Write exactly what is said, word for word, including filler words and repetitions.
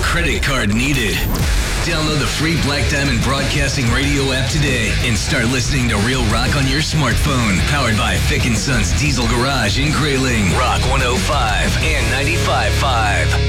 credit card needed. Download the free Black Diamond Broadcasting Radio app today and start listening to Real Rock on your smartphone. Powered by Fick and Sons Diesel Garage in Grayling. Rock one oh five and ninety-five point five.